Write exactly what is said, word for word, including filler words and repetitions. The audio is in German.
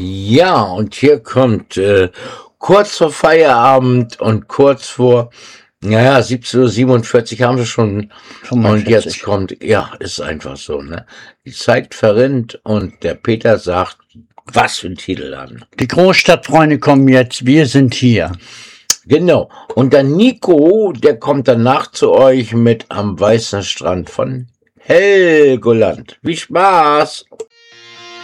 Ja, und hier kommt äh, kurz vor Feierabend und kurz vor, naja, siebzehn Uhr siebenundvierzig haben sie schon. Und jetzt fünfundvierzig. kommt, ja, ist einfach so, ne? Die Zeit verrinnt und der Peter sagt, was für ein Titel an. Die Großstadtfreunde kommen jetzt, wir sind hier. Genau. Und der Nico, der kommt danach zu euch mit Am weißen Strand von Helgoland. Wie Spaß!